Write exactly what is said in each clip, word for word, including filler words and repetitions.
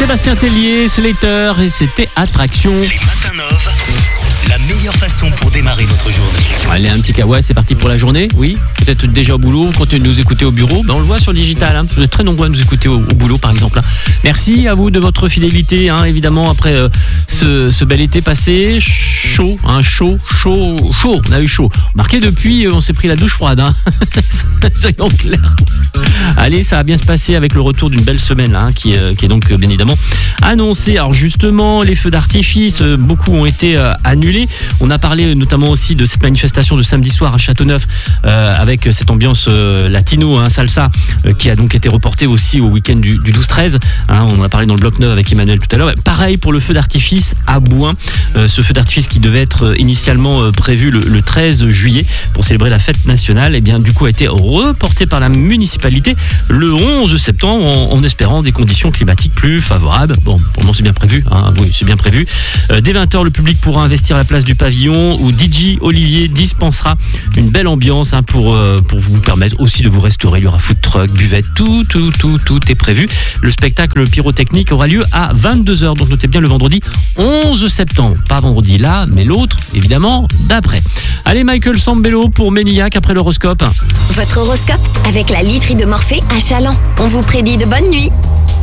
Sébastien Tellier, Slater, et c'était Attraction. Les matins Nov, la meilleure façon pour démarrer votre journée. Allez, un petit kawa, c'est parti pour la journée. Oui, peut-être déjà au boulot, vous continuez de nous écouter au bureau. Ben, on le voit sur le digital, hein. Vous êtes très nombreux à nous écouter au, au boulot, par exemple. Hein. Merci à vous de votre fidélité, hein, évidemment, après euh, ce, ce bel été passé. Chaud, hein, chaud, chaud, chaud. On a eu chaud. Marqué depuis, euh, on s'est pris la douche froide. Hein. Soyons clairs. Allez, ça va bien se passer avec le retour d'une belle semaine, là, hein, qui, euh, qui est donc euh, bien évidemment annoncée. Alors justement, les feux d'artifice, euh, beaucoup ont été euh, annulés. On a parlé notamment aussi de cette manifestation de samedi soir à Châteauneuf euh, avec cette ambiance euh, latino, hein, salsa, euh, qui a donc été reportée aussi au week-end du, du douze treize. Hein, on en a parlé dans le bloc neuf avec Emmanuel tout à l'heure. Pareil pour le feu d'artifice à Bouin. Euh, ce feu d'artifice qui devait être initialement euh, prévu le, le treize juillet pour célébrer la fête nationale, et bien du coup a été reporté par la municipalité le onze septembre en, en espérant des conditions climatiques plus favorables. Bon, pour le moment c'est bien prévu. Hein, oui, c'est bien prévu. Euh, dès vingt heures, le public pourra investir à la place du pavillon où D J Olivier dispensera une belle ambiance, hein, pour, euh, pour vous permettre aussi de vous restaurer. Il y aura food truck, buvette, tout, tout, tout, tout est prévu. Le spectacle pyrotechnique aura lieu à vingt-deux heures, donc notez bien le vendredi onze septembre. Pas vendredi là, mais l'autre, évidemment, d'après. Allez, Michael Sambello pour Ménillac après l'horoscope. Votre horoscope avec la literie de Morphée à Chaland. On vous prédit de bonnes nuits.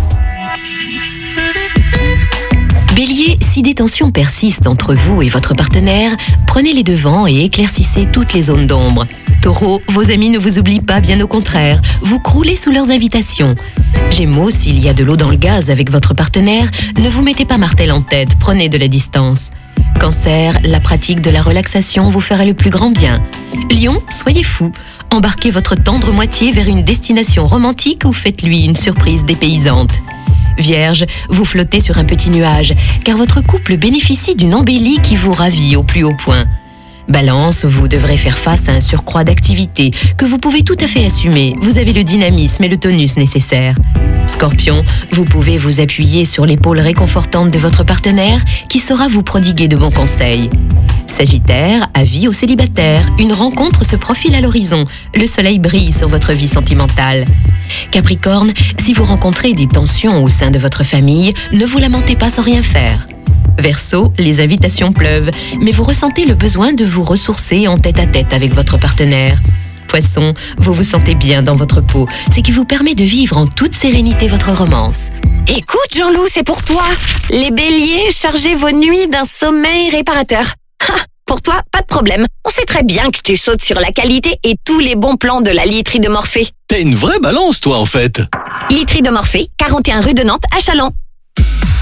Bélier, si des tensions persistent entre vous et votre partenaire, prenez les devants et éclaircissez toutes les zones d'ombre. Taureau, vos amis ne vous oublient pas, bien au contraire. Vous croulez sous leurs invitations. Gémeaux, s'il y a de l'eau dans le gaz avec votre partenaire, ne vous mettez pas martel en tête, prenez de la distance. Cancer, la pratique de la relaxation vous fera le plus grand bien. Lion, soyez fou. Embarquez votre tendre moitié vers une destination romantique ou faites-lui une surprise dépaysante. Vierge, vous flottez sur un petit nuage, car votre couple bénéficie d'une embellie qui vous ravit au plus haut point. Balance, vous devrez faire face à un surcroît d'activité que vous pouvez tout à fait assumer. Vous avez le dynamisme et le tonus nécessaires. Scorpion, vous pouvez vous appuyer sur l'épaule réconfortante de votre partenaire qui saura vous prodiguer de bons conseils. Sagittaire, avis aux célibataires, une rencontre se profile à l'horizon. Le soleil brille sur votre vie sentimentale. Capricorne, si vous rencontrez des tensions au sein de votre famille, ne vous lamentez pas sans rien faire. Verseau, les invitations pleuvent, mais vous ressentez le besoin de vous ressourcer en tête-à-tête avec votre partenaire. Poisson, vous vous sentez bien dans votre peau, ce qui vous permet de vivre en toute sérénité votre romance. Écoute Jean-Loup, c'est pour toi. Les béliers, chargez vos nuits d'un sommeil réparateur. Ha, pour toi, pas de problème. On sait très bien que tu sautes sur la qualité et tous les bons plans de la literie de Morphée. T'es une vraie balance, toi, en fait. Literie de Morphée, quarante et un rue de Nantes à Chaland.